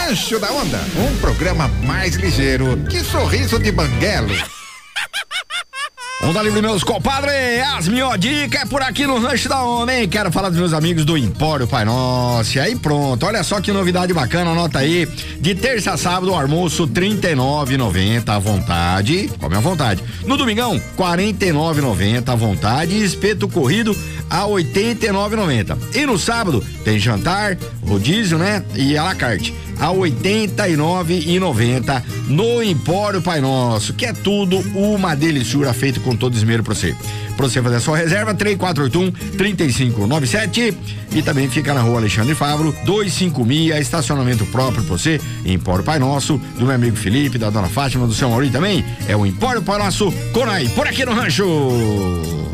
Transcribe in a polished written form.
Rancho da Onda, um programa mais ligeiro que Sorriso de Banguelo. Onda Livre, meus compadre, as miodicas é por aqui no Rancho da Onda, hein? Quero falar dos meus amigos do Empório Pai Nosso. E aí pronto, olha só que novidade bacana, anota aí. De terça a sábado, almoço R$39,90 à vontade, come à vontade. No domingão, R$49,90 à vontade e espeto corrido a R$89,90. E no sábado, tem jantar, rodízio, né? E à la carte, a R$89,90 no Empório Pai Nosso, que é tudo uma deliciura feito com todo esmero pra você. Pra você fazer a sua reserva, 3481-3597 e também fica na rua Alexandre Favro, 256, estacionamento próprio pra você, Empório Pai Nosso, do meu amigo Felipe, da dona Fátima, do seu Mauri também, é o Empório Pai Nosso, Conai, por aqui no Rancho.